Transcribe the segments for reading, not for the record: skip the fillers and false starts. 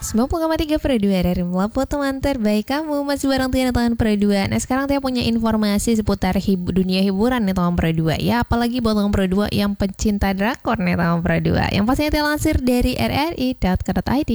90,3 Pro 2 dari Melapu, teman terbaik kamu. Masih bareng Tiana Tangan Pro 2. Nah sekarang Tia punya informasi seputar dunia hiburan nih Tangan Pro 2. Ya apalagi buat Tangan Pro 2 yang pencinta drakor nih Tangan Pro 2. Yang pastinya Tia lansir dari rri.co.id.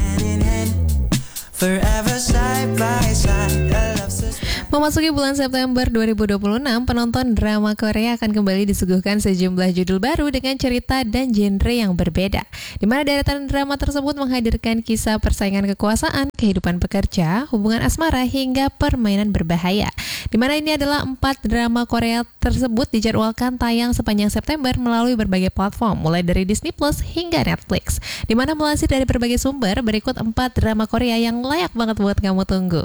Memasuki bulan September 2026, penonton drama Korea akan kembali disuguhkan sejumlah judul baru dengan cerita dan genre yang berbeda. Di mana deretan drama tersebut menghadirkan kisah persaingan kekuasaan, kehidupan pekerja, hubungan asmara, hingga permainan berbahaya. Di mana ini adalah 4 drama Korea tersebut dijadwalkan tayang sepanjang September melalui berbagai platform, mulai dari Disney Plus hingga Netflix. Di mana melansir dari berbagai sumber, berikut 4 drama Korea yang layak banget buat kamu tunggu.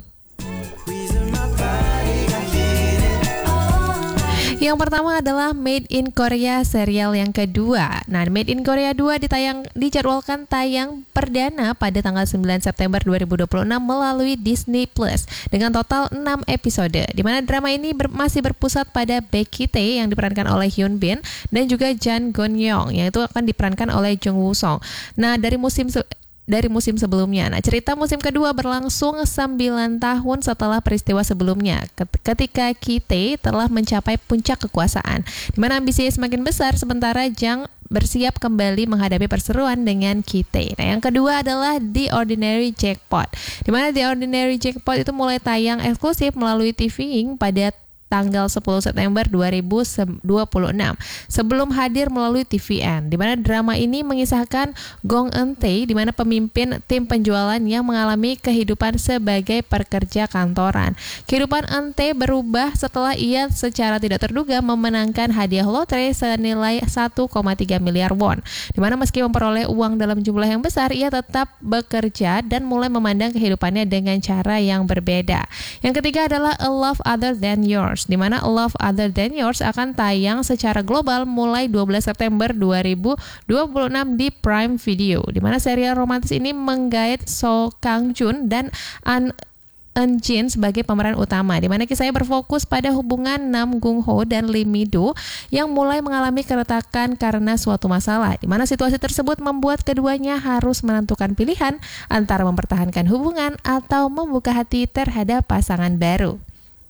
Yang pertama adalah Made in Korea serial yang kedua. Nah, Made in Korea 2 dijadwalkan tayang perdana pada tanggal 9 September 2026 melalui Disney Plus dengan total 6 episode. Di mana drama ini masih berpusat pada Baek Tae yang diperankan oleh Hyun Bin dan juga Jang Gon Young yang itu akan diperankan oleh Jung Woo Song. Nah, dari musim sebelumnya. Nah, cerita musim kedua berlangsung 9 tahun setelah peristiwa sebelumnya, ketika Ki-tae telah mencapai puncak kekuasaan, di mana ambisinya semakin besar, sementara Jang bersiap kembali menghadapi perseteruan dengan Ki-tae. Nah, yang kedua adalah The Ordinary Jackpot, di mana The Ordinary Jackpot itu mulai tayang eksklusif melalui TVing pada tanggal 10 September 2026 sebelum hadir melalui TVN, di mana drama ini mengisahkan Gong Eun-tae, di mana pemimpin tim penjualan yang mengalami kehidupan sebagai pekerja kantoran. Kehidupan Eun-tae berubah setelah ia secara tidak terduga memenangkan hadiah lotre senilai 1,3 miliar won, di mana meski memperoleh uang dalam jumlah yang besar, ia tetap bekerja dan mulai memandang kehidupannya dengan cara yang berbeda. Yang ketiga adalah A Love Other Than Yours, di mana A Love Other Than Yours akan tayang secara global mulai 12 September 2026 di Prime Video, di mana serial romantis ini menggait So Kang Jun dan An Eun Jin sebagai pemeran utama, di mana kisahnya berfokus pada hubungan Nam Gung Ho dan Lee Mi Do yang mulai mengalami keretakan karena suatu masalah, di mana situasi tersebut membuat keduanya harus menentukan pilihan antara mempertahankan hubungan atau membuka hati terhadap pasangan baru.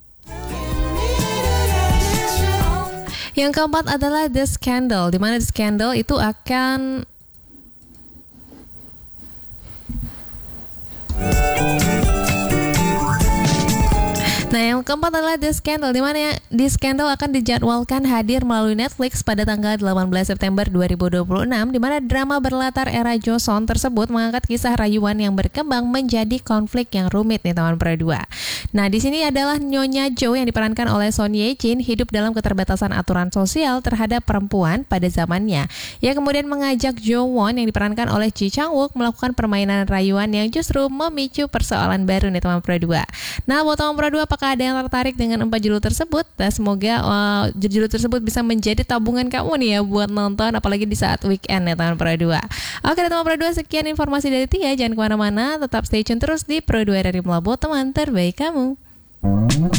Yang keempat adalah The Scandal, di mana The Scandal itu akan yang keempat adalah The Scandal, di mana The Scandal akan dijadwalkan hadir melalui Netflix pada tanggal 18 September 2026, di mana drama berlatar era Joseon tersebut mengangkat kisah rayuan yang berkembang menjadi konflik yang rumit nih teman Pro 2. Nah, di sini adalah Nyonya Jo yang diperankan oleh Son Ye Jin hidup dalam keterbatasan aturan sosial terhadap perempuan pada zamannya. Ia kemudian mengajak Jo Won yang diperankan oleh Ji Chang Wook melakukan permainan rayuan yang justru memicu persoalan baru nih teman Pro 2. Nah, buat teman Pro 2, apakah ada yang tertarik dengan 4 judul tersebut? Nah, semoga judul tersebut bisa menjadi tabungan kamu nih ya buat nonton, apalagi di saat weekend ya teman Pro 2. Oke teman Pro 2, sekian informasi dari Tia. Jangan kemana-mana, tetap stay tune terus di Pro 2 dari Melabu, teman terbaik kamu.